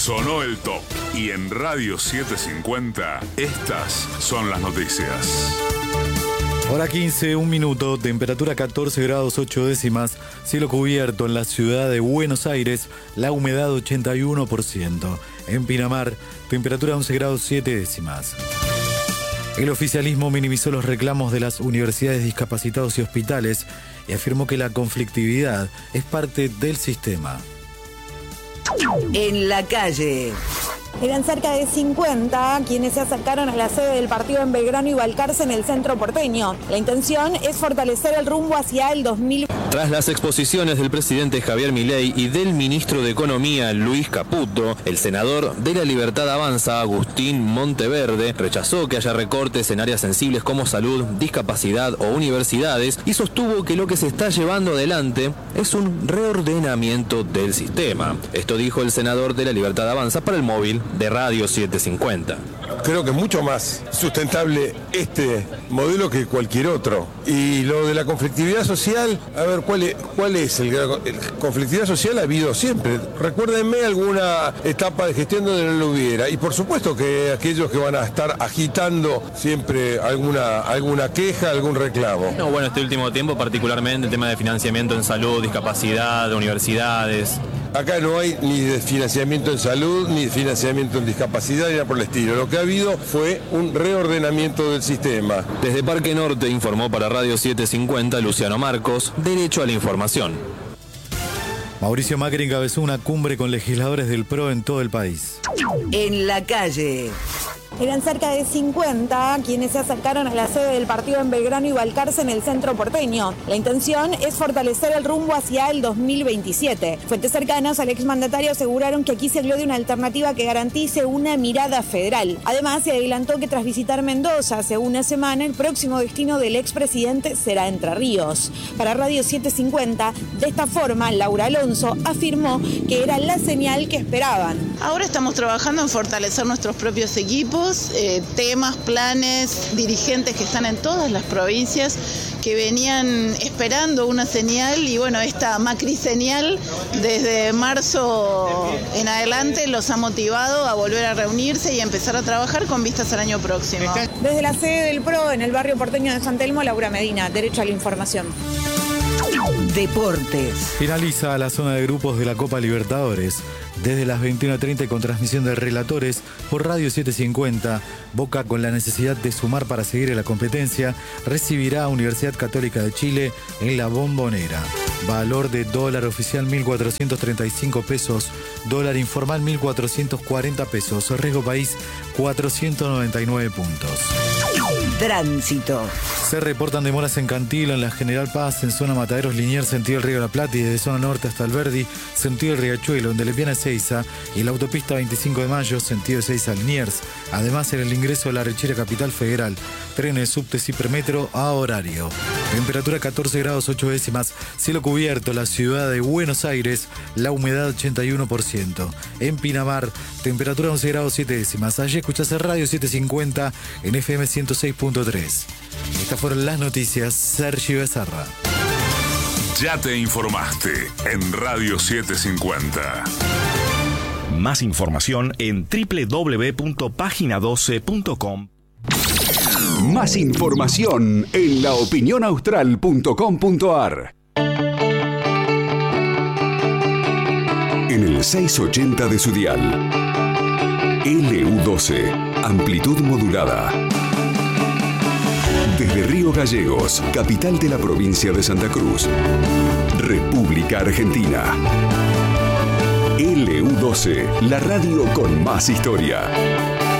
Sonó el top. Y en Radio 750, estas son las noticias. Hora 15, 1 minuto, temperatura 14 grados 8 décimas, cielo cubierto en la ciudad de Buenos Aires, la humedad 81%. En Pinamar, temperatura 11 grados 7 décimas. El oficialismo minimizó los reclamos de las universidades, discapacitados y hospitales y afirmó que la conflictividad es parte del sistema. En la calle. Eran cerca de 50 quienes se acercaron a la sede del partido en Belgrano y Balcarce en el centro porteño. La intención es fortalecer el rumbo hacia el 2000. Tras las exposiciones del presidente Javier Milei y del ministro de Economía Luis Caputo, el senador de La Libertad Avanza, Agustín Monteverde, rechazó que haya recortes en áreas sensibles como salud, discapacidad o universidades y sostuvo que lo que se está llevando adelante es un reordenamiento del sistema. Esto dijo el senador de La Libertad Avanza para el móvil de Radio 750. Creo que es mucho más sustentable este modelo que cualquier otro. Y lo de la conflictividad social, a ver, ¿cuál es el conflictividad social? Ha habido siempre. Recuérdenme alguna etapa de gestión donde no lo hubiera. Y por supuesto que aquellos que van a estar agitando siempre alguna queja, algún reclamo. No, bueno, este último tiempo particularmente el tema de financiamiento en salud, discapacidad, universidades. Acá no hay ni de financiamiento en salud, ni de financiamiento en discapacidad, ni nada por el estilo. Lo que ha habido fue un reordenamiento del sistema. Desde Parque Norte informó para Radio 750 Luciano Marcos, Derecho a la Información. Mauricio Macri encabezó una cumbre con legisladores del PRO en todo el país. En la calle. Eran cerca de 50 quienes se acercaron a la sede del partido en Belgrano y Balcarce en el centro porteño. La intención es fortalecer el rumbo hacia el 2027. Fuentes cercanas al exmandatario aseguraron que aquí se habló de una alternativa que garantice una mirada federal. Además, se adelantó que tras visitar Mendoza hace una semana, el próximo destino del expresidente será Entre Ríos. Para Radio 750, de esta forma, Laura Alonso afirmó que era la señal que esperaban. Ahora estamos trabajando en fortalecer nuestros propios equipos, temas, planes, dirigentes que están en todas las provincias que venían esperando una señal y bueno, esta Macri señal desde marzo en adelante los ha motivado a volver a reunirse y a empezar a trabajar con vistas al año próximo. Desde la sede del PRO en el barrio porteño de San Telmo, Laura Medina, Derecho a la Información. Deportes. Finaliza la zona de grupos de la Copa Libertadores. Desde las 21:30 con transmisión de relatores por Radio 750, Boca, con la necesidad de sumar para seguir en la competencia, recibirá a Universidad Católica de Chile en la Bombonera. Valor de dólar oficial 1.435 pesos, dólar informal 1.440 pesos, riesgo país 499 puntos. Tránsito. Se reportan demoras en Cantilo, en la General Paz, en zona Mataderos Liniers, sentido el Río de la Plata, y desde zona norte hasta Alberdi, sentido el Riachuelo, en Lepiana Ezeiza, y la autopista 25 de Mayo, sentido Ezeiza Liniers. Además, en el ingreso a la Rechera Capital Federal, trenes, subtes y premetro a horario. Temperatura 14 grados 8 décimas, cielo cubierto, la ciudad de Buenos Aires, la humedad 81%. En Pinamar, temperatura 11 grados 7 décimas. Allí escuchás Radio 750 en FM 106.3. Estas fueron las noticias. Sergio Becerra. Ya te informaste en Radio 750. Más información en www.pagina12.com. Más información en laopinionaustral.com.ar. En el 680 de su dial. LU12, amplitud modulada. Desde Río Gallegos, capital de la provincia de Santa Cruz, República Argentina. LU12, la radio con más historia.